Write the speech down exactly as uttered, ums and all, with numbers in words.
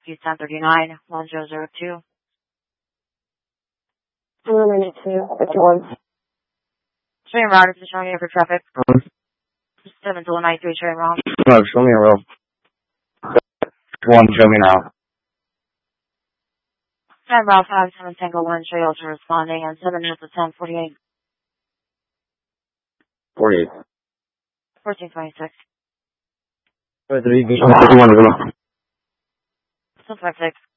Use ten thirty-nine, one zero zero two. One minute two, fifty-one. Train route is showing you for traffic. seven to one ninety-three train route. No, show me a row. One, show me now. Train route five seven Tango one, trails are responding, and seven minutes to ten forty-eight. forty-eight. fourteen twenty-six. Three, fifty-one, Still five six.